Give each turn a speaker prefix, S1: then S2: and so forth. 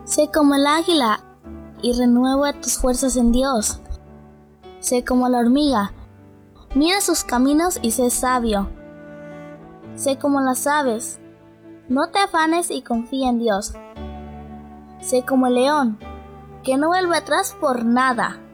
S1: Sé como el águila y renueva tus fuerzas en Dios. Sé como la hormiga, mira sus caminos y sé sabio. Sé como las aves, no te afanes y confía en Dios. Sé como el león, que no vuelve atrás por nada.